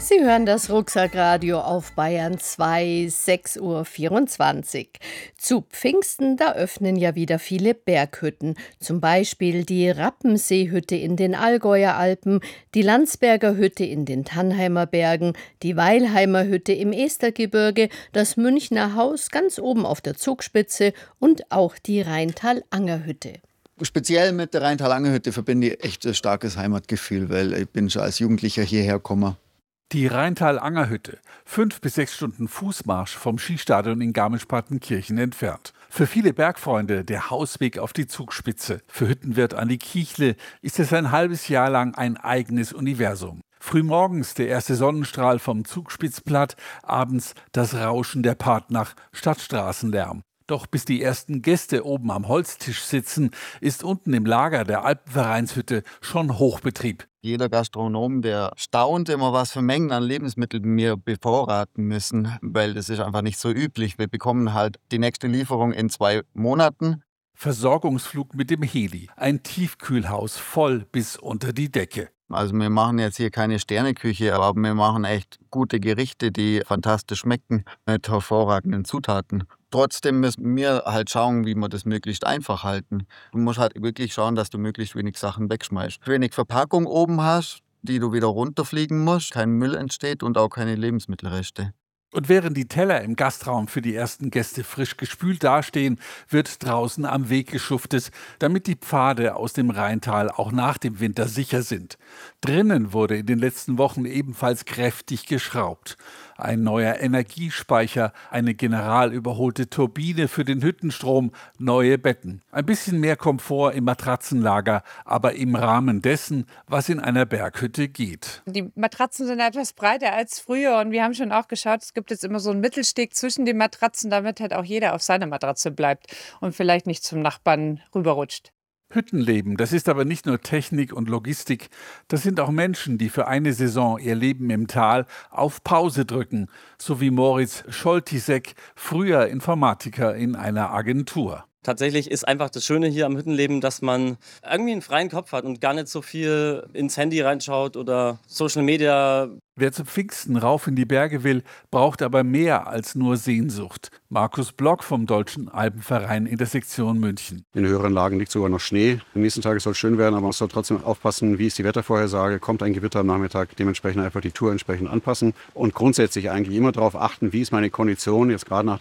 Sie hören das Rucksackradio auf Bayern 2, 6:24 Uhr. Zu Pfingsten, da öffnen ja wieder viele Berghütten. Zum Beispiel die Rappenseehütte in den Allgäuer Alpen, die Landsberger Hütte in den Tannheimer Bergen, die Weilheimer Hütte im Estergebirge, das Münchner Haus ganz oben auf der Zugspitze und auch die Rheintal-Anger-Hütte. Speziell mit der Rheintal-Anger-Hütte verbinde ich echt ein starkes Heimatgefühl, weil ich bin schon als Jugendlicher hierher gekommen. Die Rheintal-Anger-Hütte, 5 bis 6 Stunden Fußmarsch vom Skistadion in Garmisch-Partenkirchen entfernt. Für viele Bergfreunde der Hausweg auf die Zugspitze. Für Hüttenwirt Andi Kiechle ist es ein halbes Jahr lang ein eigenes Universum. Frühmorgens der erste Sonnenstrahl vom Zugspitzplatt, abends das Rauschen der Partnach, Stadtstraßenlärm. Doch bis die ersten Gäste oben am Holztisch sitzen, ist unten im Lager der Alpenvereinshütte schon Hochbetrieb. Jeder Gastronom, der staunt immer, was für Mengen an Lebensmitteln wir bevorraten müssen, weil das ist einfach nicht so üblich. Wir bekommen halt die nächste Lieferung in 2 Monaten. Versorgungsflug mit dem Heli, ein Tiefkühlhaus voll bis unter die Decke. Also wir machen jetzt hier keine Sterneküche, aber wir machen echt gute Gerichte, die fantastisch schmecken, mit hervorragenden Zutaten. Trotzdem müssen wir halt schauen, wie wir das möglichst einfach halten. Du musst halt wirklich schauen, dass du möglichst wenig Sachen wegschmeißt. Wenig Verpackung oben hast, die du wieder runterfliegen musst, kein Müll entsteht und auch keine Lebensmittelreste. Und während die Teller im Gastraum für die ersten Gäste frisch gespült dastehen, wird draußen am Weg geschuftet, damit die Pfade aus dem Rheintal auch nach dem Winter sicher sind. Drinnen wurde in den letzten Wochen ebenfalls kräftig geschraubt. Ein neuer Energiespeicher, eine generalüberholte Turbine für den Hüttenstrom, neue Betten. Ein bisschen mehr Komfort im Matratzenlager, aber im Rahmen dessen, was in einer Berghütte geht. Die Matratzen sind etwas breiter als früher und wir haben schon auch geschaut, es gibt jetzt immer so einen Mittelsteg zwischen den Matratzen, damit halt auch jeder auf seiner Matratze bleibt und vielleicht nicht zum Nachbarn rüberrutscht. Hüttenleben, das ist aber nicht nur Technik und Logistik, das sind auch Menschen, die für eine Saison ihr Leben im Tal auf Pause drücken, so wie Moritz Scholtisek, früher Informatiker in einer Agentur. Tatsächlich ist einfach das Schöne hier am Hüttenleben, dass man irgendwie einen freien Kopf hat und gar nicht so viel ins Handy reinschaut oder Social Media. Wer zu Pfingsten rauf in die Berge will, braucht aber mehr als nur Sehnsucht. Markus Block vom Deutschen Alpenverein in der Sektion München. In höheren Lagen liegt sogar noch Schnee. Am nächsten Tag soll es schön werden, aber man soll trotzdem aufpassen, wie ist die Wettervorhersage, kommt ein Gewitter am Nachmittag, dementsprechend einfach die Tour entsprechend anpassen und grundsätzlich eigentlich immer darauf achten, wie ist meine Kondition, jetzt gerade nach